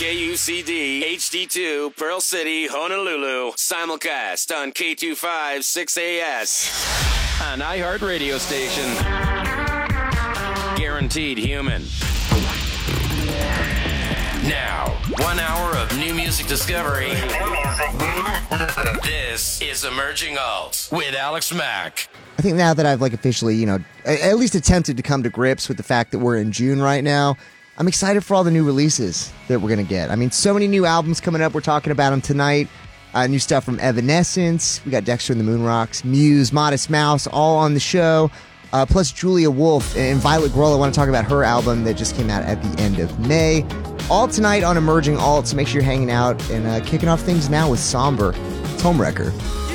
KUCD HD2 Pearl City, Honolulu. Simulcast on K25 6AS. An iHeart radio station. Guaranteed human. Now, 1 hour of new music discovery. This is Emerging Alt with Alex Mack. I think now that I've officially, at least attempted to come to grips with the fact that we're in June right now, I'm excited for all the new releases that we're going to get. I mean, so many new albums coming up. We're talking about them tonight. New stuff from Evanescence. We got Dexter and the Moonrocks, Muse, Modest Mouse, all on the show. Plus Julia Wolf and Violet Grohl. I want to talk about her album that just came out at the end of May. All tonight on Emerging Alt, so make sure you're hanging out and kicking off things now with Somber. It's Homewrecker.